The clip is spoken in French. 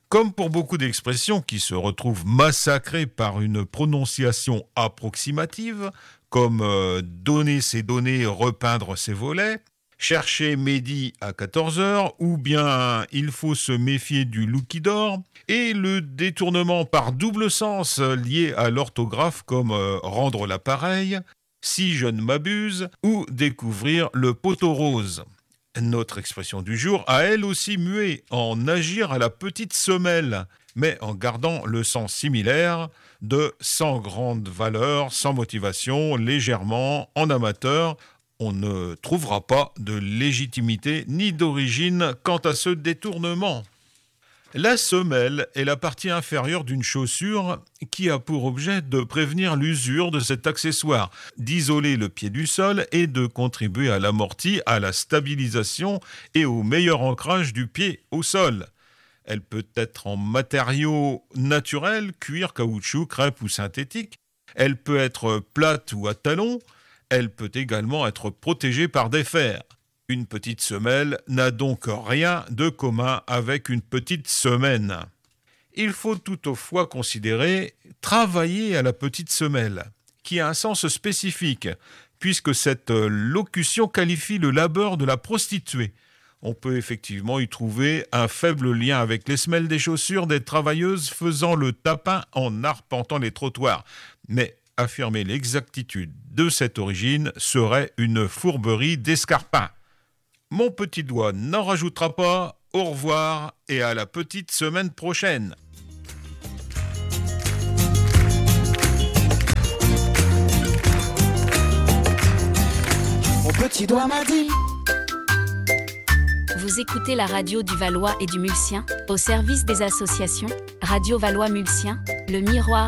Comme pour beaucoup d'expressions qui se retrouvent massacrées par une prononciation approximative, comme donner ses données, repeindre ses volets, chercher Mehdi à 14h, ou bien il faut se méfier du loup qui dort, et le détournement par double sens lié à l'orthographe comme rendre l'appareil, si je ne m'abuse, ou découvrir le poteau rose. Notre expression du jour a elle aussi mué en agir à la petite semelle, mais en gardant le sens similaire de sans grande valeur, sans motivation, légèrement, en amateur. On ne trouvera pas de légitimité ni d'origine quant à ce détournement. La semelle est la partie inférieure d'une chaussure qui a pour objet de prévenir l'usure de cet accessoire, d'isoler le pied du sol et de contribuer à l'amorti, à la stabilisation et au meilleur ancrage du pied au sol. Elle peut être en matériaux naturels, cuir, caoutchouc, crêpe ou synthétique. Elle peut être plate ou à talons. Elle peut également être protégée par des fers. Une petite semelle n'a donc rien de commun avec une petite semaine. Il faut toutefois considérer travailler à la petite semelle, qui a un sens spécifique, puisque cette locution qualifie le labeur de la prostituée. On peut effectivement y trouver un faible lien avec les semelles des chaussures des travailleuses faisant le tapin en arpentant les trottoirs. Mais affirmer l'exactitude de cette origine serait une fourberie d'escarpin. Mon petit doigt n'en rajoutera pas. Au revoir et à la petite semaine prochaine. Mon petit doigt m'a dit. Vous écoutez la radio du Valois et du Mulsien, au service des associations, Radio Valois Mulsien, Le Miroir